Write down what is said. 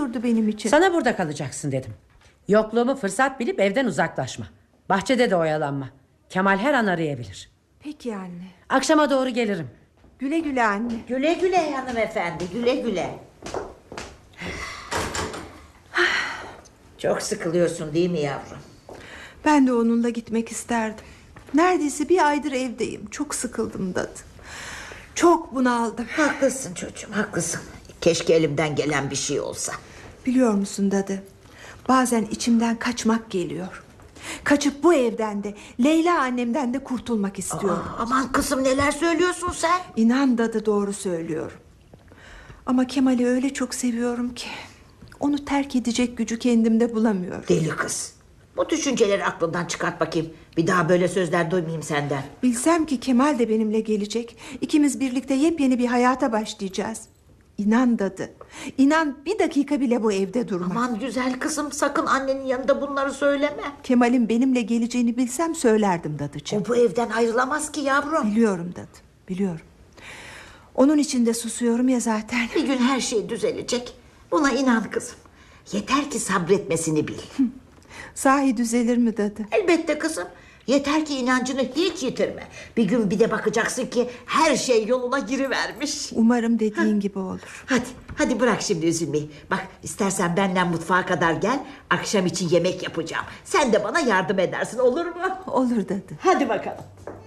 olurdu benim için. Sana burada kalacaksın dedim. Yokluğumu fırsat bilip evden uzaklaşma. Bahçede de oyalanma. Kemal her an arayabilir. Peki anne. Akşama doğru gelirim. Güle güle anne. Güle güle hanımefendi, güle güle. Çok sıkılıyorsun değil mi yavrum? Ben de onunla gitmek isterdim. Neredeyse bir aydır evdeyim. Çok sıkıldım dadı. Çok bunaldım. Haklısın çocuğum, haklısın. Keşke elimden gelen bir şey olsa. Biliyor musun dadı? Bazen içimden kaçmak geliyor. Kaçıp bu evden de Leyla annemden de kurtulmak istiyorum. Aman kızım, neler söylüyorsun sen? İnan dadı, doğru söylüyorum. Ama Kemal'i öyle çok seviyorum ki onu terk edecek gücü kendimde bulamıyorum. Deli kız. Bu düşünceleri aklından çıkart bakayım. Bir daha böyle sözler duymayayım senden. Bilsem ki Kemal de benimle gelecek. İkimiz birlikte yepyeni bir hayata başlayacağız. İnan dadı. İnan, bir dakika bile bu evde durma. Aman güzel kızım, sakın annenin yanında bunları söyleme. Kemal'in benimle geleceğini bilsem söylerdim dadıcığım. O bu evden ayrılamaz ki yavrum. Biliyorum dadı, biliyorum. Onun için de susuyorum ya zaten. Bir gün her şey düzelecek. Buna inan kızım. Yeter ki sabretmesini bil. Sahi düzelir mi dadı? Elbette kızım. Yeter ki inancını hiç yitirme. Bir gün bir de bakacaksın ki her şey yoluna girivermiş. Umarım dediğin gibi olur. Hadi bırak şimdi üzülmeyi. Bak, istersen benden mutfağa kadar gel. Akşam için yemek yapacağım. Sen de bana yardım edersin, olur mu? Olur dadı. Hadi bakalım.